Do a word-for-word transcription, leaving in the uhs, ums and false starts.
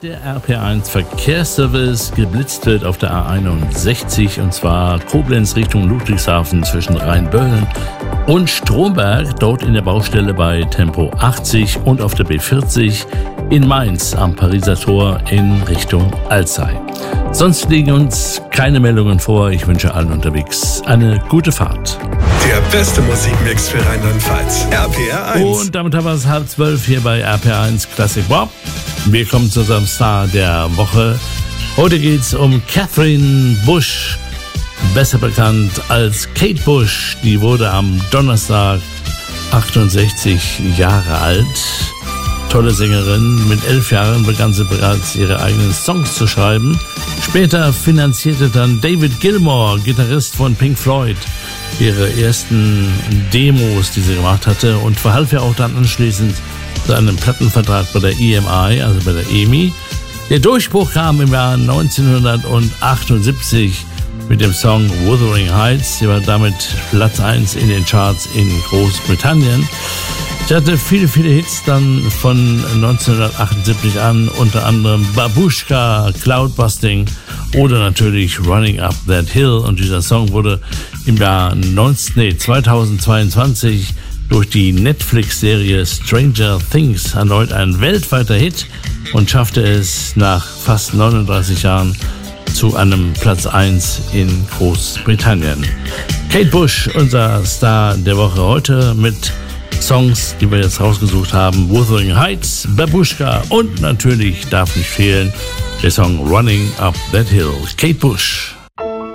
Der R P eins Verkehrsservice geblitzt wird auf der A einundsechzig, und zwar Koblenz Richtung Ludwigshafen zwischen Rheinböllen und Stromberg, dort in der Baustelle bei Tempo achtzig, und auf der B vierzig in Mainz am Pariser Tor in Richtung Alzey. Sonst liegen uns keine Meldungen vor. Ich wünsche allen unterwegs eine gute Fahrt. Der beste Musikmix für Rheinland-Pfalz. R P R eins. Und damit haben wir es halb zwölf hier bei R P R eins Classic Pop. Wir kommen zu unserem Star der Woche. Heute geht es um Catherine Bush, besser bekannt als Kate Bush. Die wurde am Donnerstag achtundsechzig Jahre alt. Tolle Sängerin. Mit elf Jahren begann sie bereits ihre eigenen Songs zu schreiben. Später finanzierte dann David Gilmour, Gitarrist von Pink Floyd, ihre ersten Demos, die sie gemacht hatte, und verhalf ja auch dann anschließend zu einem Plattenvertrag bei der E M I, also bei der E M I. Der Durchbruch kam im Jahr neunzehnhundertachtundsiebzig mit dem Song Wuthering Heights. Sie war damit Platz eins in den Charts in Großbritannien. Sie hatte viele, viele Hits dann von neunzehnhundertachtundsiebzig an, unter anderem Babushka, Cloudbusting oder natürlich Running Up That Hill. Und dieser Song wurde im Jahr neunzehn, nee, zweitausendzweiundzwanzig durch die Netflix-Serie Stranger Things erneut ein weltweiter Hit und schaffte es nach fast neununddreißig Jahren zu einem Platz eins in Großbritannien. Kate Bush, unser Star der Woche heute, mit Songs, die wir jetzt rausgesucht haben: Wuthering Heights, Babushka und natürlich darf nicht fehlen der Song Running Up That Hill. Kate Bush.